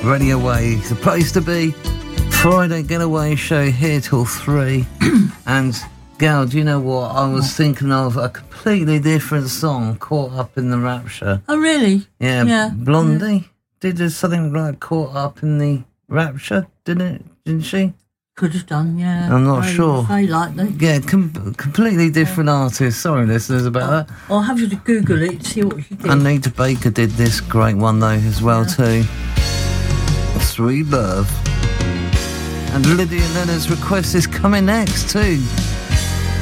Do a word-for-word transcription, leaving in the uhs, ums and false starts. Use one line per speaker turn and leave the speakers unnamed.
Radio Way, the place to be. Friday getaway show here till three. And Gal, do you know what? I was thinking of a completely different song, Caught Up in the Rapture.
Oh, really?
Yeah,
yeah.
Blondie yeah. did something like Caught Up in the Rapture, didn't it? Didn't she?
Could have done, yeah.
I'm not
very,
sure.
Very likely.
Yeah, com- completely different artists. Sorry, listeners, about
I'll,
that.
I'll have you to Google it, see what she did.
Anita Baker did this great one, though, as well, yeah. too. Sweet Love. And Lydia Leonard's request is coming next, too.